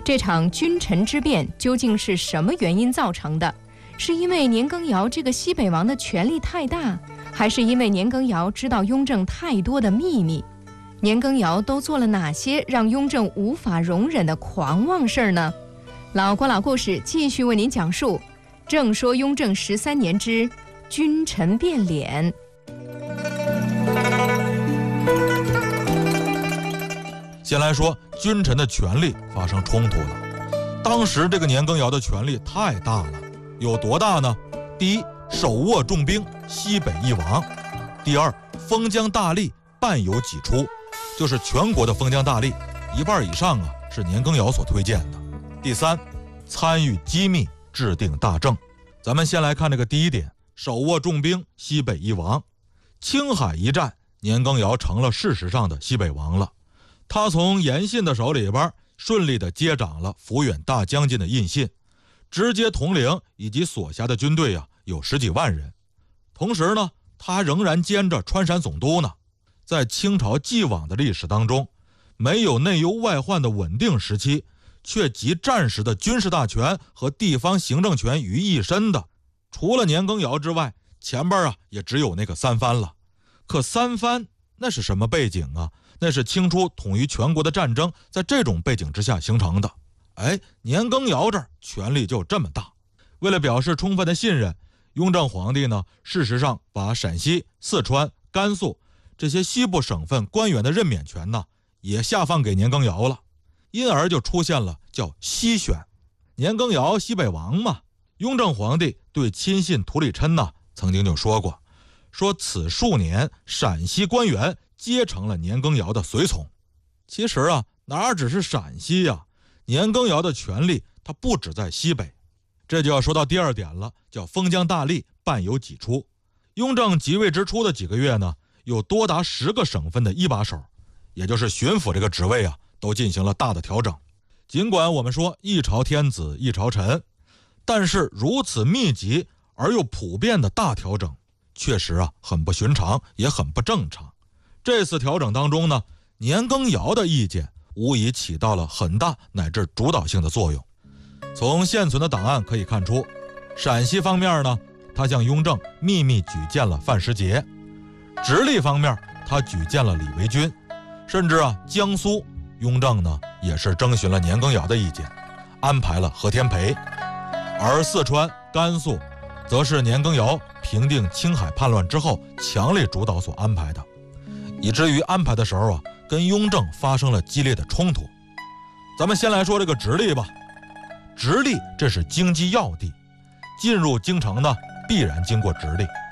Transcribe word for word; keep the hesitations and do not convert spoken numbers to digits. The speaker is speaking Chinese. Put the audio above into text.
这场君臣之变究竟是什么原因造成的？是因为年羹尧这个西北王的权力太大，还是因为年羹尧知道雍正太多的秘密？年羹尧都做了哪些让雍正无法容忍的狂妄事儿呢？老郭老故事继续为您讲述。正说雍正十三年之君臣变脸。 先来说君臣的权力发生冲突了。当时这个年羹尧的权力太大了，有多大呢？第一，手握重兵，西北一王；第二，封疆大吏，半有几出，就是全国的封疆大吏一半以上啊是年羹尧所推荐的。第三，参与机密，制定大政。咱们先来看这个第一点，手握重兵，西北一王。青海一战，年羹尧成了事实上的西北王了。他从严信的手里边顺利地接掌了抚远大将军的印信，直接统领以及所辖的军队啊有十几万人。同时呢，他仍然兼着川陕总督呢。在清朝既往的历史当中，没有内忧外患的稳定时期，却集战时的军事大权和地方行政权于一身的，除了年羹尧之外，前边啊也只有那个三藩了。可三藩那是什么背景啊？那是清初统一全国的战争，在这种背景之下形成的。哎，年羹尧这儿权力就这么大。为了表示充分的信任，雍正皇帝呢，事实上把陕西、四川、甘肃这些西部省份官员的任免权呢，也下放给年羹尧了。因而就出现了叫西选。年羹尧西北王嘛，雍正皇帝对亲信涂里琛呢曾经就说过，说此数年陕西官员皆成了年羹尧的随从。其实啊，哪只是陕西呀、啊？年羹尧的权力他不止在西北。这就要说到第二点了，叫封疆大吏，半有几出。雍正即位之初的几个月呢，有多达十个省份的一把手，也就是巡抚这个职位啊，都进行了大的调整。尽管我们说一朝天子一朝臣，但是如此密集而又普遍的大调整，确实啊很不寻常，也很不正常。这次调整当中呢，年羹尧的意见无疑起到了很大乃至主导性的作用。从现存的档案可以看出，陕西方面呢，他向雍正秘密举荐了范时杰；直隶方面，他举荐了李维钧；甚至啊，江苏雍正呢也是征询了年羹尧的意见，安排了何天培；而四川、甘肃，则是年羹尧平定青海叛乱之后强力主导所安排的，以至于安排的时候啊，跟雍正发生了激烈的冲突。咱们先来说这个直隶吧。直隶这是经济要地，进入京城呢必然经过直隶。